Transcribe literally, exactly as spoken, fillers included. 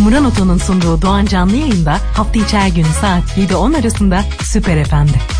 Muran Oto'nun sunduğu Doğan Canlı Yayın'da hafta içi her gün saat yedi on arasında Süper F M'de.